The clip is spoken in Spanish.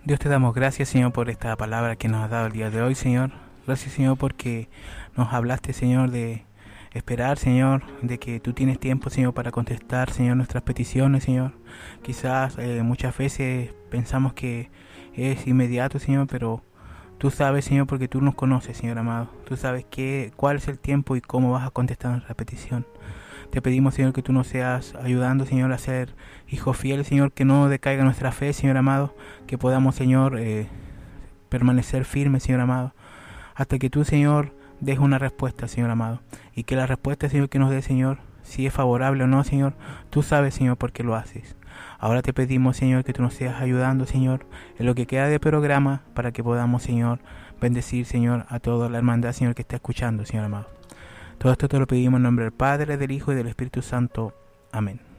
Dios, te damos gracias, Señor, por esta palabra que nos has dado el día de hoy, Señor. Gracias, Señor, porque nos hablaste, Señor, de esperar, Señor, de que tú tienes tiempo, Señor, para contestar, Señor, nuestras peticiones, Señor. Quizás muchas veces pensamos que es inmediato, Señor, pero tú sabes, Señor, porque tú nos conoces, Señor amado. Tú sabes cuál es el tiempo y cómo vas a contestar nuestra petición. Te pedimos, Señor, que tú nos seas ayudando, Señor, a ser hijos fieles, Señor, que no decaiga nuestra fe, Señor amado, que podamos, Señor, permanecer firmes, Señor amado, hasta que tú, Señor, dejes una respuesta, Señor amado, y que la respuesta, Señor, que nos dé, Señor, si es favorable o no, Señor, tú sabes, Señor, por qué lo haces. Ahora te pedimos, Señor, que tú nos seas ayudando, Señor, en lo que queda de programa, para que podamos, Señor, bendecir, Señor, a toda la hermandad, Señor, que está escuchando, Señor amado. Todo esto te lo pedimos en nombre del Padre, del Hijo y del Espíritu Santo. Amén.